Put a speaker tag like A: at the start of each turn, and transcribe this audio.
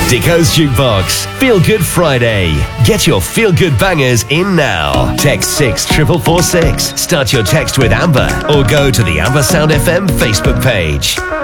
A: Dico's Jukebox. Feel Good Friday. Get your feel good bangers in now. Text 64446. Start your text with Amber or go to the Amber Sound FM Facebook page.